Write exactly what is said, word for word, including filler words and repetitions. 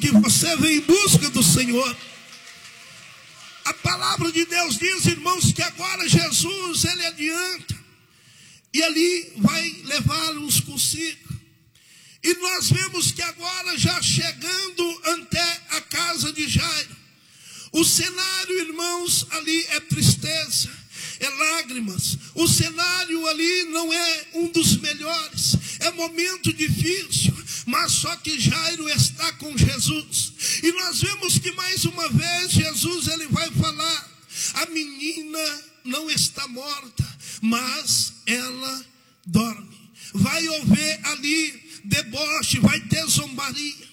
que você vem em busca do Senhor. A palavra de Deus diz, irmãos, que agora Jesus, ele adianta, e ali vai levá-los consigo. E nós vemos que agora, já chegando até a casa de Jairo, o cenário, irmãos, ali é tristeza, é lágrimas. O cenário ali não é um dos melhores, é momento difícil, mas só que Jairo está com Jesus. E nós vemos que mais uma vez Jesus, ele vai falar: a menina não está morta, mas ela dorme. Vai haver ali deboche, vai ter zombaria.